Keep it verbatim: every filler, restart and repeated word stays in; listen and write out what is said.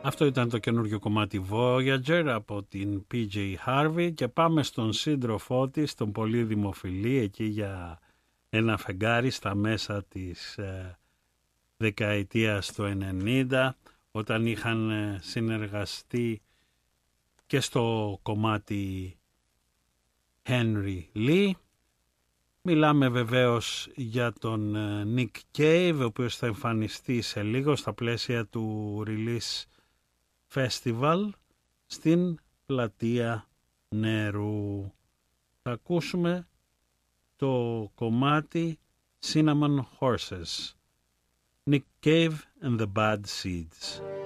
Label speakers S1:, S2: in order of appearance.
S1: Αυτό ήταν το καινούργιο κομμάτι Voyager από την πι τζέι Harvey και πάμε στον σύντροφό της, τον πολύ δημοφιλή, εκεί για ένα φεγγάρι στα μέσα της ε, δεκαετίας του ενενήντα, όταν είχαν ε, συνεργαστεί και στο κομμάτι Henry Lee. Μιλάμε βεβαίως για τον ε, Nick Cave, ο οποίος θα εμφανιστεί σε λίγο στα πλαίσια του release Festival στην Πλατεία Νερού. Θα ακούσουμε το κομμάτι Cinnamon Horses, Nick Cave and the Bad Seeds.